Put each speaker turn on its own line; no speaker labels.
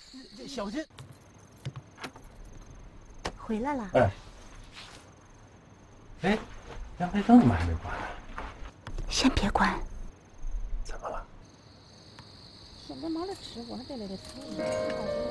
小心！
回来了。
哎，阳台灯怎么还没关呢？
先别关。
怎么了？
现在没得吃，我还得来点菜。